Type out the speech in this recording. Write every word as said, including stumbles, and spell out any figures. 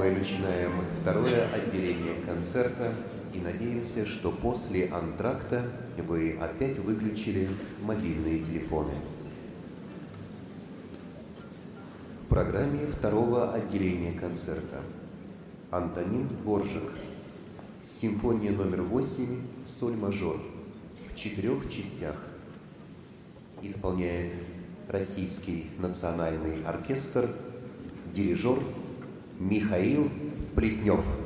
мы начинаем второе отделение концерта и надеемся, что после антракта вы опять выключили мобильные телефоны. В программе второго отделения концерта Антонин Дворжак, симфония номер восемь, соль мажор, в четырех частях. Исполняет Российский национальный оркестр, дирижер Михаил Плетнев.